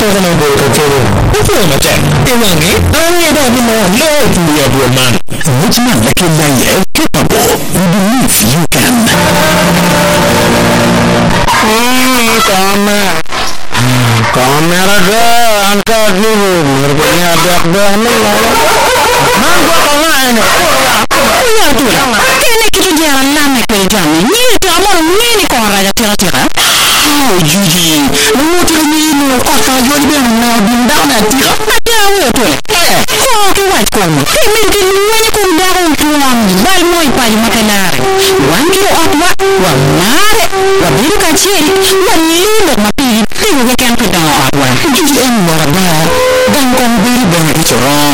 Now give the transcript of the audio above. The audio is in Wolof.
tono bolo toro upo ma c'è e wangi anni da di mo lo tu ya due man which man like you capable you believe you can kamera angkat dulu rupanya ada mana kau ini ya tu kini kita jalan lama kerja ni amor ni kau raja tira oh Judy lu terima kau kayu di mana bintang nanti apa ya tu kau kuat kau kini kita ni kau dah tuan bal moi pai makanar wangi apa wanare wabiru kaciri wani mapi tiga kan kita apa Judy en morada dan kau beri banyak cerah